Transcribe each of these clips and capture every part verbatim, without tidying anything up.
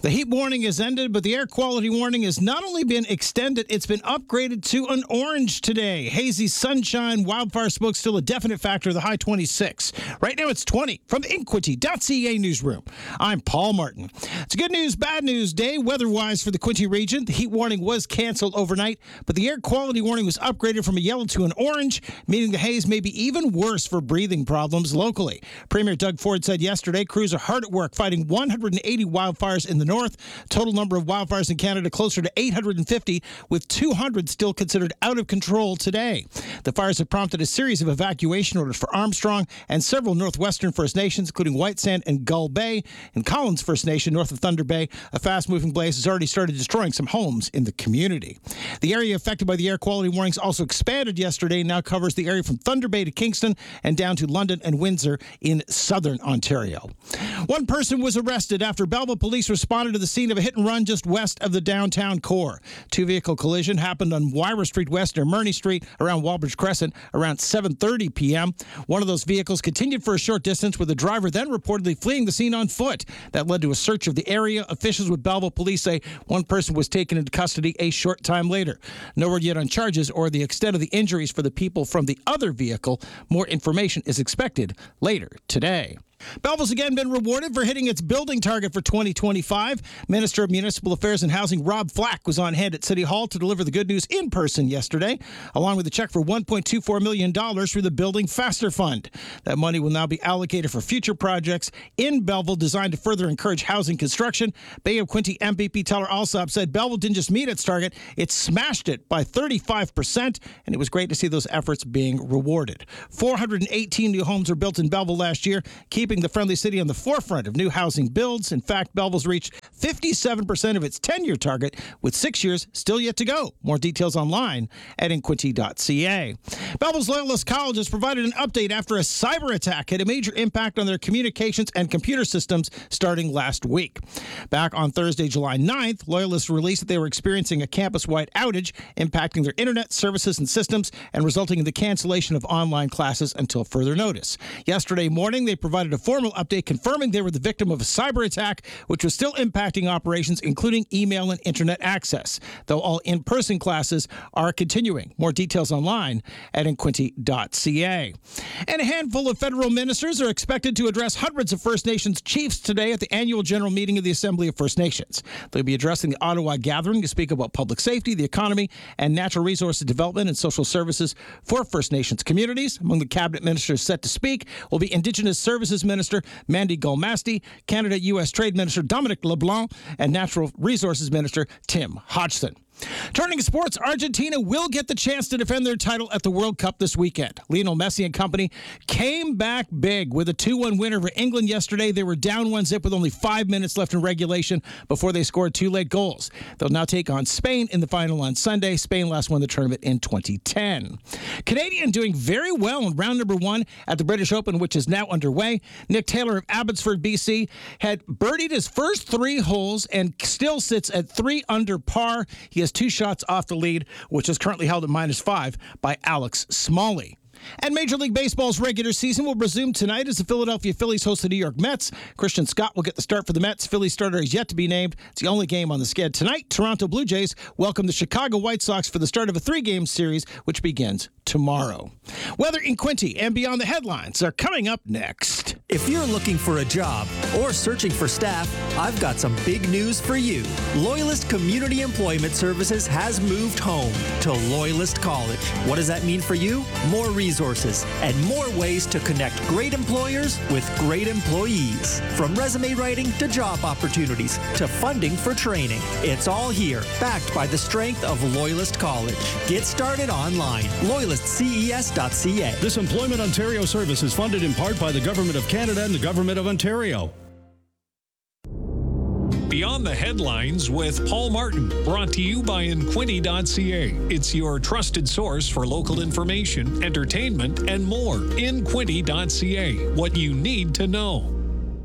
The heat warning has ended, but the air quality warning has not only been extended, it's been upgraded to an orange today. Hazy sunshine, wildfire smoke still a definite factor, the high twenty-six. Right now it's twenty. From the Inquity dot C A newsroom, I'm Paul Martin. It's a good news, bad news day weather-wise for the Quinte region. The heat warning was canceled overnight, but the air quality warning was upgraded from a yellow to an orange, meaning the haze may be even worse for breathing problems locally. Premier Doug Ford said yesterday crews are hard at work fighting one hundred eighty wildfires in the north. Total number of wildfires in Canada closer to eight hundred fifty, with two hundred still considered out of control today. The fires have prompted a series of evacuation orders for Armstrong and several Northwestern First Nations, including White Sand and Gull Bay. In Collins First Nation, north of Thunder Bay, a fast-moving blaze has already started destroying some homes in the community. The area affected by the air quality warnings also expanded yesterday and now covers the area from Thunder Bay to Kingston and down to London and Windsor in southern Ontario. One person was arrested after Belleville police responded to the scene of a hit-and-run just west of the downtown core. Two-vehicle collision happened on Wyra Street West near Murney Street around Walbridge Crescent around seven thirty p.m. One of those vehicles continued for a short distance, with the driver then reportedly fleeing the scene on foot. That led to a search of the area. Officials with Belleville police say one person was taken into custody a short time later. No word yet on charges or the extent of the injuries for the people from the other vehicle. More information is expected later today. Belleville's again been rewarded for hitting its building target for twenty twenty-five. Minister of Municipal Affairs and Housing Rob Flack was on hand at City Hall to deliver the good news in person yesterday, along with a check for one point two four million dollars through the Building Faster Fund. That money will now be allocated for future projects in Belleville designed to further encourage housing construction. Bay of Quinte M V P Teller Alsop said Belleville didn't just meet its target, it smashed it by thirty-five percent, and it was great to see those efforts being rewarded. four hundred eighteen new homes were built in Belleville last year, keeping the Friendly City on the forefront of new housing builds. In fact, Belleville's reached fifty-seven percent of its ten-year target, with six years still yet to go. More details online at inquity dot c a. Belleville's Loyalist College has provided an update after a cyber attack had a major impact on their communications and computer systems starting last week. Back on Thursday, July ninth, Loyalists released that they were experiencing a campus-wide outage, impacting their internet services and systems and resulting in the cancellation of online classes until further notice. Yesterday morning, they provided a formal update confirming they were the victim of a cyber attack, which was still impacting operations, including email and internet access, though all in-person classes are continuing. More details online at inquity dot c a. And a handful of federal ministers are expected to address hundreds of First Nations chiefs today at the annual general meeting of the Assembly of First Nations. They'll be addressing the Ottawa gathering to speak about public safety, the economy, and natural resources development and social services for First Nations communities. Among the cabinet ministers set to speak will be Indigenous Services Minister Minister Mandy Golmasti, Canada U S Trade Minister Dominic LeBlanc, and Natural Resources Minister Tim Hodgson. Turning to sports, Argentina will get the chance to defend their title at the World Cup this weekend. Lionel Messi and company came back big with a two one win over England yesterday. They were down one zip with only five minutes left in regulation before they scored two late goals. They'll now take on Spain in the final on Sunday. Spain last won the tournament in twenty ten. Canadian doing very well in round number one at the British Open, which is now underway. Nick Taylor of Abbotsford, B C, had birdied his first three holes and still sits at three under par. He has two shots off the lead, which is currently held at minus five by Alex Smalley. And Major League Baseball's regular season will resume tonight as the Philadelphia Phillies host the New York Mets. Christian Scott will get the start for the Mets. Phillies starter is yet to be named. It's the only game on the schedule tonight. Toronto Blue Jays welcome the Chicago White Sox for the start of a three-game series, which begins tomorrow. Weather in Quinte and beyond the headlines are coming up next. If you're looking for a job or searching for staff, I've got some big news for you. Loyalist Community Employment Services has moved home to Loyalist College. What does that mean for you? More resources and more ways to connect great employers with great employees. From resume writing to job opportunities to funding for training. It's all here, backed by the strength of Loyalist College. Get started online. loyalist c e s dot c a. This Employment Ontario service is funded in part by the Government of Canada and the Government of Ontario. Beyond the Headlines with Paul Martin, brought to you by inquity dot c a. It's your trusted source for local information, entertainment, and more. inquity dot c a. What you need to know.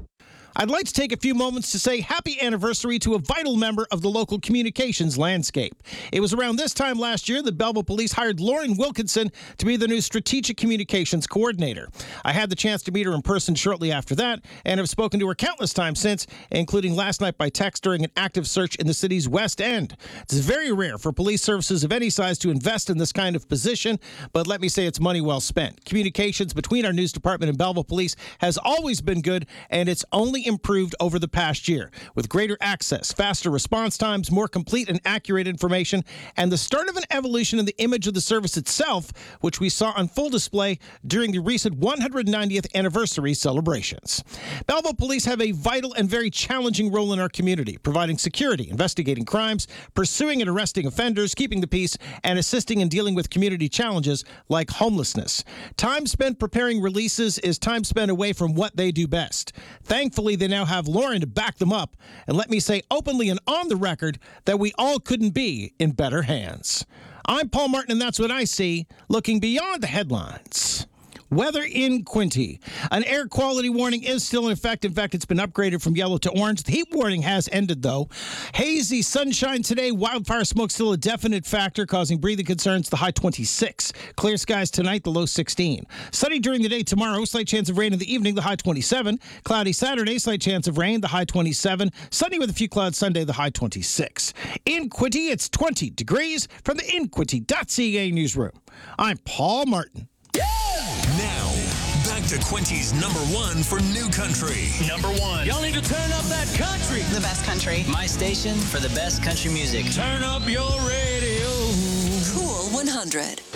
I'd like to take a few moments to say happy anniversary to a vital member of the local communications landscape. It was around this time last year that Belleville Police hired Lauren Wilkinson to be the new Strategic Communications Coordinator. I had the chance to meet her in person shortly after that and have spoken to her countless times since, including last night by text during an active search in the city's West End. It's very rare for police services of any size to invest in this kind of position, but let me say it's money well spent. Communications between our news department and Belleville Police has always been good, and it's only improved over the past year, with greater access, faster response times, more complete and accurate information, and the start of an evolution in the image of the service itself, which we saw on full display during the recent one hundred ninetieth anniversary celebrations. Belleville Police have a vital and very challenging role in our community, providing security, investigating crimes, pursuing and arresting offenders, keeping the peace, and assisting in dealing with community challenges like homelessness. Time spent preparing releases is time spent away from what they do best. Thankfully, they now have Lauren to back them up, and let me say openly and on the record that we all couldn't be in better hands. I'm Paul Martin, and that's what I see, looking beyond the headlines. Weather in Quinte. An air quality warning is still in effect. In fact, it's been upgraded from yellow to orange. The heat warning has ended, though. Hazy sunshine today. Wildfire smoke still a definite factor, causing breathing concerns. The high twenty-six. Clear skies tonight, the low sixteen. Sunny during the day tomorrow. Slight chance of rain in the evening, the high twenty-seven. Cloudy Saturday, slight chance of rain, the high twenty-seven. Sunny with a few clouds Sunday, the high twenty-six. In Quinte, it's twenty degrees from the in quinte dot c a newsroom. I'm Paul Martin. Now, back to Quinty's number one for new country. Number one. Y'all need to turn up that country. The best country. My station for the best country music. Turn up your radio. Cool one hundred.